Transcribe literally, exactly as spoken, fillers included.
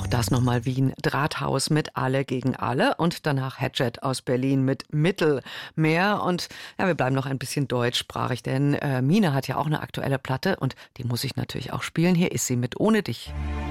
Auch das nochmal Wien, Drahthaus mit Alle gegen Alle und danach Hatchet aus Berlin mit Mittelmeer. Und ja, wir bleiben noch ein bisschen deutschsprachig, denn äh, Mine hat ja auch eine aktuelle Platte und die muss ich natürlich auch spielen. Hier ist sie mit Ohne dich.